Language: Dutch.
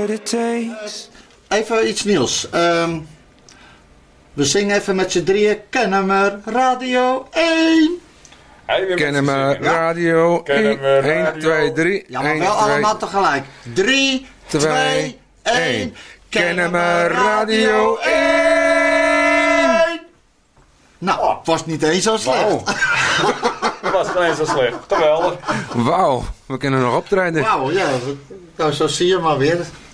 what it takes. Even iets nieuws. We zingen even met z'n drieën. Kennemer Radio 1. Kennemer Radio 1, 2, 3. Ja, maar wel allemaal tegelijk. 3, 2, 1. Kennemer Radio 1. Nou, was niet eens zo slecht. Wow. Dat was niet eens zo slecht. Geweldig. Wauw, we kunnen nog optreden. Wauw, ja. Nou, zo zie je maar weer.